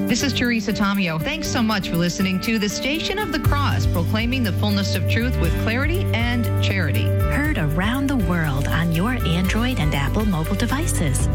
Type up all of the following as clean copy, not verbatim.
This is Teresa Tomeo. Thanks so much for listening to the Station of the Cross, proclaiming the fullness of truth with clarity and charity. Heard around the world on your Android and Apple mobile devices.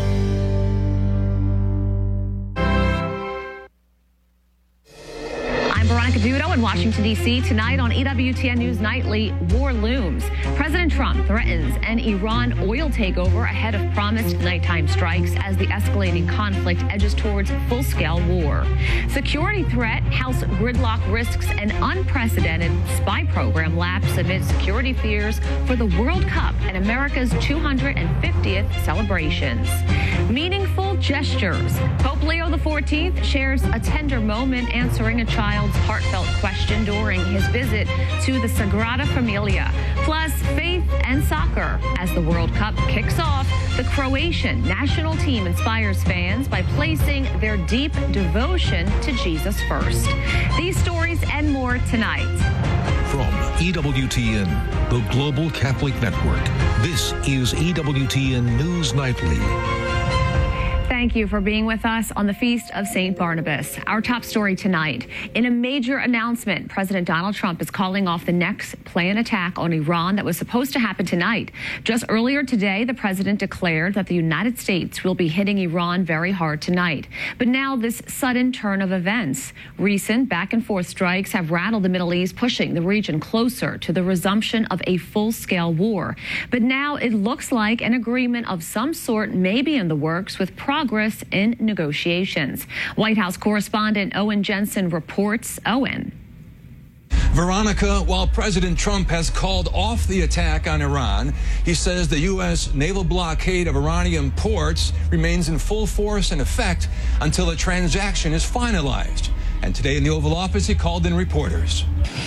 Veronica Dudo in Washington, D.C. Tonight on EWTN News Nightly, war looms. President Trump threatens an Iran oil takeover ahead of promised nighttime strikes as the escalating conflict edges towards full-scale war. Security threat, House gridlock risks an unprecedented spy program lapse amid security fears for the World Cup and America's 250th celebrations. Meaningful gestures. Pope Leo XIV shares a tender moment answering a child's heartfelt question during his visit to the Sagrada Familia. Plus, faith and soccer. As the World Cup kicks off, the Croatian national team inspires fans by placing their deep devotion to Jesus first. These stories and more tonight. From EWTN, the Global Catholic Network, this is EWTN News Nightly. Thank you for being with us on the Feast of St. Barnabas. Our top story tonight. In a major announcement, President Donald Trump is calling off the next planned attack on Iran that was supposed to happen tonight. Just earlier today, the president declared that the United States will be hitting Iran very hard tonight. But now this sudden turn of events. Recent back-and-forth strikes have rattled the Middle East, pushing the region closer to the resumption of a full-scale war. But now it looks like an agreement of some sort may be in the works with progress in negotiations. White House correspondent Owen Jensen reports. Owen. Veronica, while President Trump has called off the attack on Iran, he says the U.S. naval blockade of Iranian ports remains in full force and effect until a transaction is finalized. And today in the Oval Office, he called in reporters.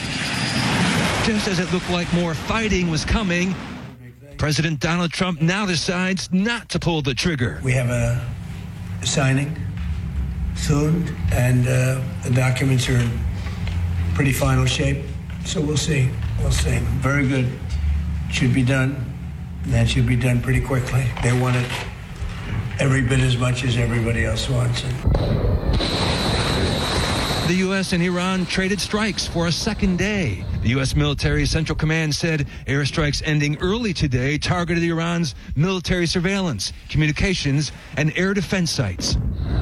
Just as it looked like more fighting was coming, President Donald Trump now decides not to pull the trigger. We have a signing soon, and the documents are in pretty final shape, so we'll see. We'll see. Very good. Should be done. That should be done pretty quickly. They want it every bit as much as everybody else wants it. The U.S. and Iran traded strikes for a second day. The U.S. Military Central Command said airstrikes ending early today targeted Iran's military surveillance, communications, and air defense sites.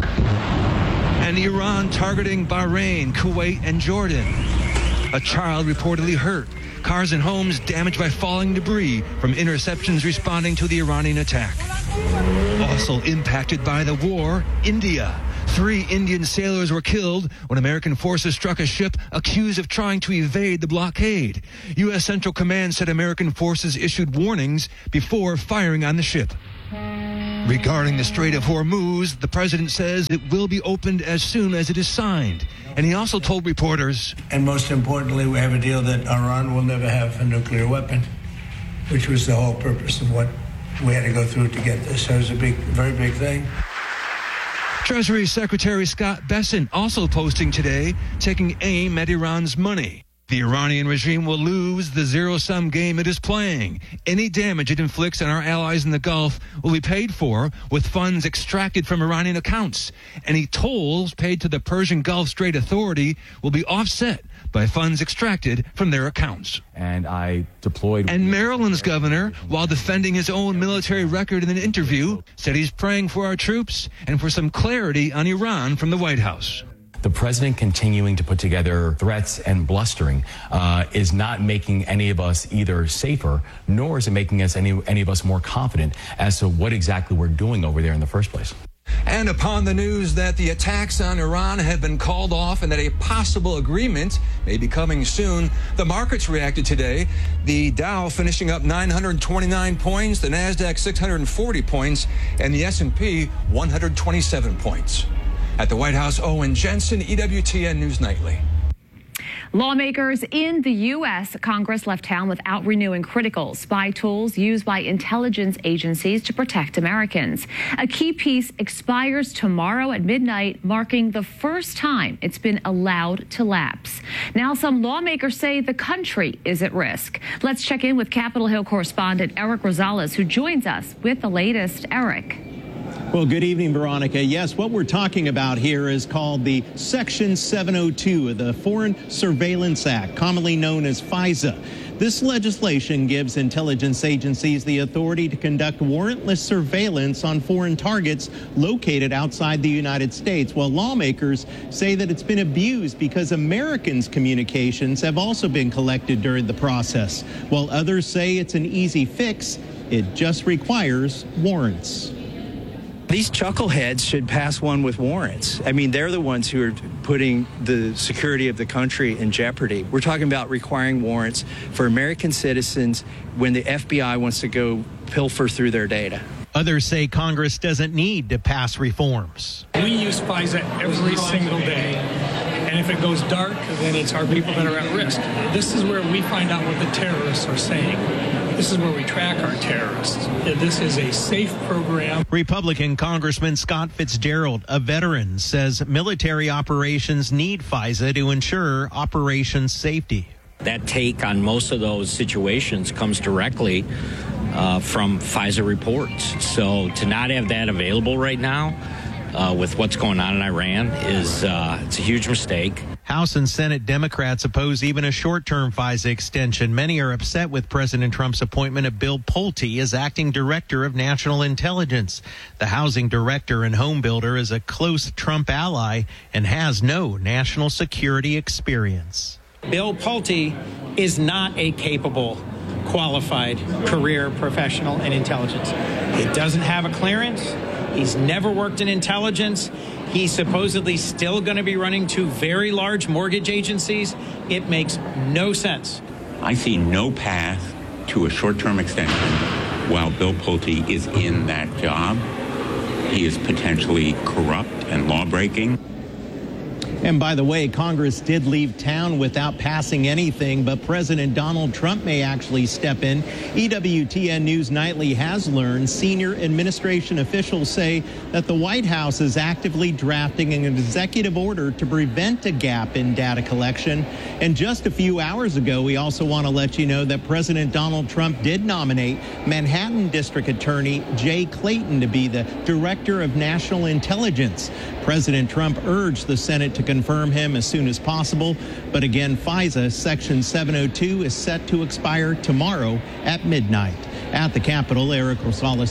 And Iran targeting Bahrain, Kuwait, and Jordan. A child reportedly hurt. Cars and homes damaged by falling debris from interceptions responding to the Iranian attack. Also impacted by the war, India. 3 Indian sailors were killed when American forces struck a ship accused of trying to evade the blockade. U.S. Central Command said American forces issued warnings before firing on the ship. Regarding the Strait of Hormuz, the president says it will be opened as soon as it is signed. And he also told reporters, and most importantly, we have a deal that Iran will never have a nuclear weapon, which was the whole purpose of what we had to go through to get this. So it was a very big thing. Treasury Secretary Scott Bessent also posting today, taking aim at Iran's money. The Iranian regime will lose the zero-sum game it is playing. Any damage it inflicts on our allies in the Gulf will be paid for with funds extracted from Iranian accounts. Any tolls paid to the Persian Gulf Strait Authority will be offset by funds extracted from their accounts. And I deployed... And Maryland's governor, while defending his own military record in an interview, said he's praying for our troops and for some clarity on Iran from the White House. The president continuing to put together threats and blustering is not making any of us either safer, nor is it making us any of us more confident as to what exactly we're doing over there in the first place. And upon the news that the attacks on Iran have been called off and that a possible agreement may be coming soon, the markets reacted today. The Dow finishing up 929 points, the Nasdaq 640 points, and the S&P 127 points. At the White House, Owen Jensen, EWTN News Nightly. Lawmakers in the U.S. Congress left town without renewing critical spy tools used by intelligence agencies to protect Americans. A key piece expires tomorrow at midnight, marking the first time it's been allowed to lapse. Now, some lawmakers say the country is at risk. Let's check in with Capitol Hill correspondent Eric Rosales, who joins us with the latest. Eric. Well, good evening, Veronica. Yes, what we're talking about here is called the Section 702 of the Foreign Surveillance Act, commonly known as FISA. This legislation gives intelligence agencies the authority to conduct warrantless surveillance on foreign targets located outside the United States, while lawmakers say that it's been abused because Americans' communications have also been collected during the process, while others say it's an easy fix. It just requires warrants. These chuckleheads should pass one with warrants. I mean, they're the ones who are putting the security of the country in jeopardy. We're talking about requiring warrants for American citizens when the FBI wants to go pilfer through their data. Others say Congress doesn't need to pass reforms. We use FISA every single day. And if it goes dark, then it's our people that are at risk. This is where we find out what the terrorists are saying. This is where we track our terrorists. This is a safe program. Republican Congressman Scott Fitzgerald, a veteran, says military operations need FISA to ensure operation safety. That take on most of those situations comes directly from FISA reports. So to not have that available right now with what's going on in Iran is it's a huge mistake. House and Senate Democrats oppose even a short-term FISA extension. Many are upset with President Trump's appointment of Bill Pulte as acting director of national intelligence. The housing director and home builder is a close Trump ally and has no national security experience. Bill Pulte is not a capable, qualified career professional in intelligence. He doesn't have a clearance. He's never worked in intelligence. He's supposedly still going to be running two very large mortgage agencies. It makes no sense. I see no path to a short-term extension while Bill Pulte is in that job. He is potentially corrupt and law-breaking. And by the way, Congress did leave town without passing anything, but President Donald Trump may actually step in. EWTN News Nightly has learned senior administration officials say that the White House is actively drafting an executive order to prevent a gap in data collection. And just a few hours ago, we also want to let you know that President Donald Trump did nominate Manhattan District Attorney Jay Clayton to be the Director of National Intelligence. President Trump urged the Senate to confirm him as soon as possible. But again, FISA Section 702 is set to expire tomorrow at midnight. At the Capitol, Eric Rosales,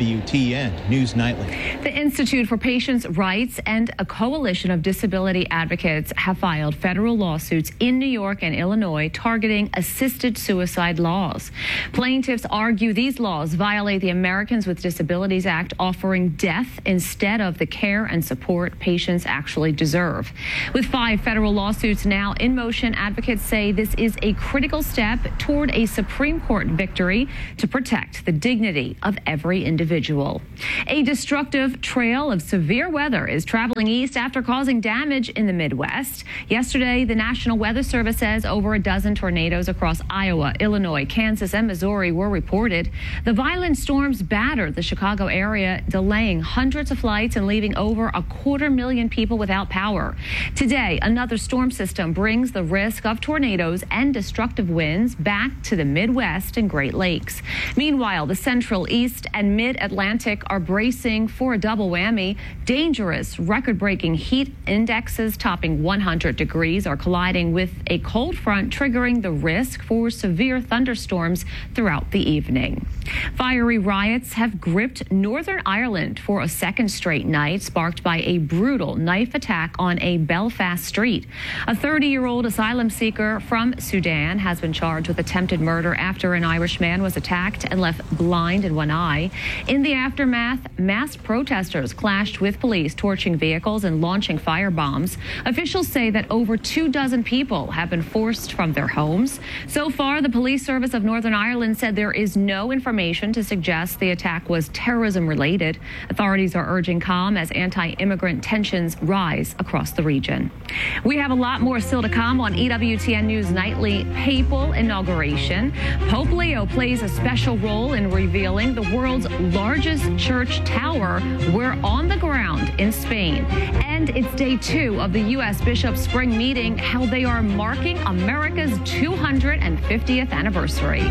EWTN News Nightly. The Institute for Patients' Rights and a coalition of disability advocates have filed federal lawsuits in New York and Illinois targeting assisted suicide laws. Plaintiffs argue these laws violate the Americans with Disabilities Act, offering death instead of the care and support patients actually deserve. With 5 federal lawsuits now in motion, advocates say this is a critical step toward a Supreme Court victory to protect the dignity of every individual. A destructive trail of severe weather is traveling east after causing damage in the Midwest. Yesterday, the National Weather Service says over a dozen tornadoes across Iowa, Illinois, Kansas, and Missouri were reported. The violent storms battered the Chicago area, delaying hundreds of flights and leaving over 250,000 people without power. Today, another storm system brings the risk of tornadoes and destructive winds back to the Midwest and Great Lakes. Meanwhile, the Central, East, and Mid-Atlantic are bracing for a double whammy. Dangerous, record-breaking heat indexes topping 100 degrees are colliding with a cold front, triggering the risk for severe thunderstorms throughout the evening. Fiery riots have gripped Northern Ireland for a second straight night, sparked by a brutal knife attack on a Belfast street. A 30-year-old asylum seeker from Sudan has been charged with attempted murder after an Irish man was attacked and left blind in one eye. In the aftermath, masked protesters clashed with police, torching vehicles and launching firebombs. Officials say that over 24 people have been forced from their homes. So far, the police service of Northern Ireland said there is no information to suggest the attack was terrorism-related. Authorities are urging calm as anti-immigrant tensions rise across the region. We have a lot more still to come on EWTN News Nightly Papal Inauguration. Pope Leo plays a special role in revealing the world's largest church tower. We're on the ground in Spain. And it's day 2 of the U.S. Bishops' Spring Meeting, how they are marking America's 250th anniversary.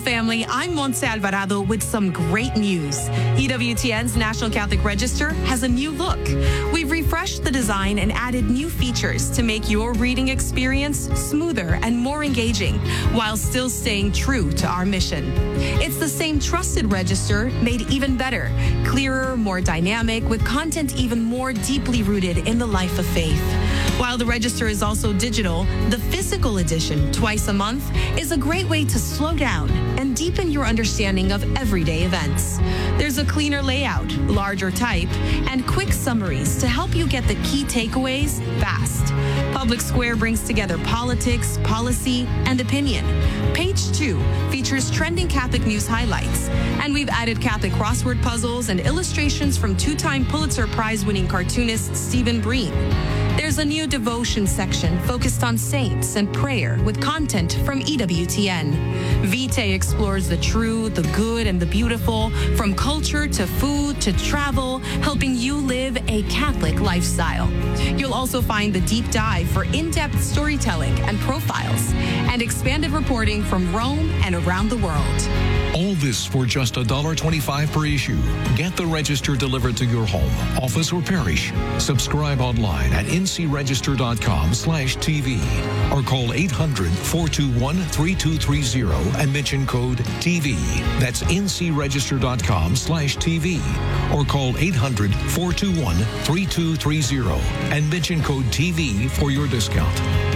family. I'm Montse Alvarado with some great news. EWTN's National Catholic Register has a new look. We've refreshed the design and added new features to make your reading experience smoother and more engaging while still staying true to our mission. It's the same trusted register made even better, clearer, more dynamic, with content even more deeply rooted in the life of faith. While the register is also digital, the physical edition, twice a month, is a great way to slow down and deepen your understanding of everyday events. There's a cleaner layout, larger type, and quick summaries to help you get the key takeaways fast. Public Square brings together politics, policy, and opinion. Page 2 features trending Catholic news highlights, and we've added Catholic crossword puzzles and illustrations from two-time Pulitzer Prize-winning cartoonist Stephen Breen. There's a new devotion section focused on saints and prayer with content from EWTN. Vitae explores the true, the good, and the beautiful, from culture to food to travel, helping you live a Catholic lifestyle. You'll also find the deep dive for in-depth storytelling and profiles, and expanded reporting from Rome and around the world. All this for just $1.25 per issue. Get the register delivered to your home, office, or parish. Subscribe online at ncregister.com/TV or call 800-421-3230 and mention code TV. That's ncregister.com/TV or call 800-421-3230 and mention code TV for your discount.